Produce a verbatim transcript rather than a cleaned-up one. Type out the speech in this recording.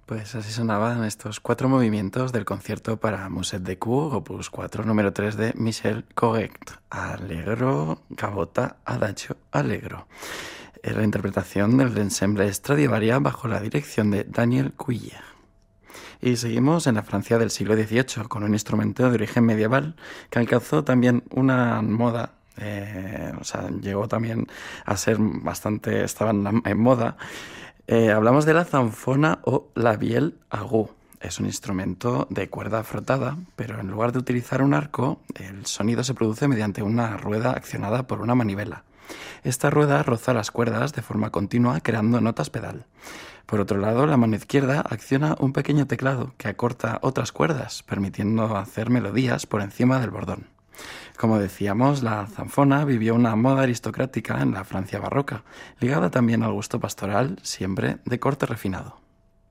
Pues así sonaban estos cuatro movimientos del concierto para Musette de Cour, opus cuatro, número tres de Michel Correct. Allegro, gavota, adagio, allegro. Es la interpretación del ensemble Stradivaria bajo la dirección de Daniel Cuiller. Y seguimos en la Francia del siglo dieciocho con un instrumento de origen medieval que alcanzó también una moda. Eh, o sea, llegó también a ser bastante, estaba en, en moda. Eh, hablamos de la zanfona o la vielle à roue. Es un instrumento de cuerda frotada, pero en lugar de utilizar un arco, el sonido se produce mediante una rueda accionada por una manivela. Esta rueda roza las cuerdas de forma continua, creando notas pedal. Por otro lado, la mano izquierda acciona un pequeño teclado que acorta otras cuerdas, permitiendo hacer melodías por encima del bordón. Como decíamos, la zanfona vivió una moda aristocrática en la Francia barroca, ligada también al gusto pastoral, siempre de corte refinado.